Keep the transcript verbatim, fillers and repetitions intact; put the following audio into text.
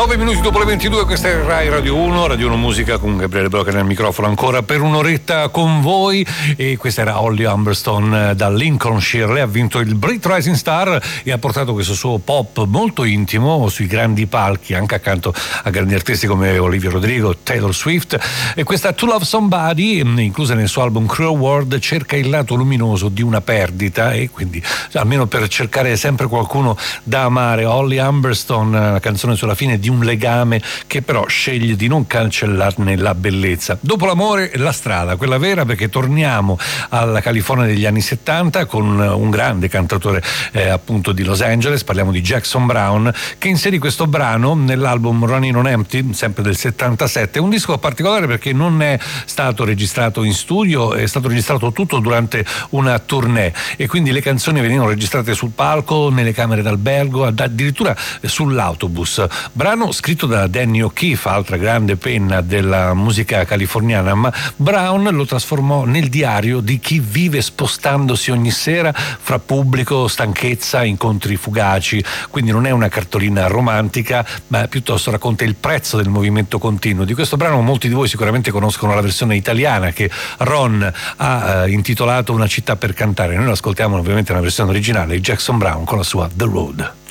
nove minuti dopo le ventidue, questa è Rai Radio uno, Radio uno Musica con Gabriele Broca nel microfono ancora per un'oretta con voi, e questa era Holly Humberstone da Lincolnshire. Lei ha vinto il Brit Rising Star e ha portato questo suo pop molto intimo sui grandi palchi, anche accanto a grandi artisti come Olivia Rodrigo, Taylor Swift. E questa To Love Somebody, inclusa nel suo album Cruel World, cerca il lato luminoso di una perdita, e quindi almeno per cercare sempre qualcuno da amare. Holly Humberstone, la canzone sulla fine di un legame che però sceglie di non cancellarne la bellezza. Dopo l'amore, la strada, quella vera, perché torniamo alla California degli anni settanta con un grande cantautore eh, appunto di Los Angeles. Parliamo di Jackson Browne, che inserì questo brano nell'album Running on Empty, sempre del settantasette. Un disco particolare perché non è stato registrato in studio, è stato registrato tutto durante una tournée, e quindi le canzoni venivano registrate sul palco, nelle camere d'albergo, addirittura sull'autobus. Brano scritto da Danny O'Keefe, altra grande penna della musica californiana, ma Brown lo trasformò nel diario di chi vive spostandosi ogni sera fra pubblico, stanchezza, incontri fugaci. Quindi non è una cartolina romantica, ma piuttosto racconta il prezzo del movimento continuo. Di questo brano molti di voi sicuramente conoscono la versione italiana che Ron ha eh, intitolato Una città per cantare. Noi lo ascoltiamo ovviamente nella versione originale di Jackson Browne con la sua The Road.